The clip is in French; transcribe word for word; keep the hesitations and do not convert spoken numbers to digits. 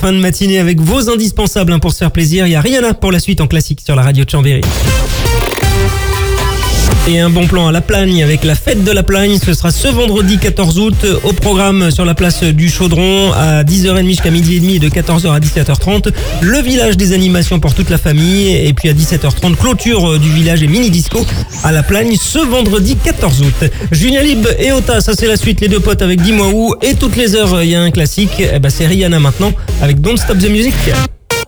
fin de matinée avec vos indispensables hein, pour se faire plaisir. Il y a Rihanna pour la suite en classique sur la radio de Chambéry. Et un bon plan à La Plagne avec la fête de La Plagne. Ce sera ce vendredi quatorze août au programme sur la place du Chaudron à dix heures trente jusqu'à midi et demi et de quatorze heures à dix-sept heures trente. Le village des animations pour toute la famille. Et puis à dix-sept heures trente, clôture du village et mini-disco à La Plagne ce vendredi quatorze août. Julien Lib et Ota, ça c'est la suite, les deux potes avec Dis-moi où. Et toutes les heures, il y a un classique. Eh ben, c'est Rihanna maintenant avec Don't Stop the Music.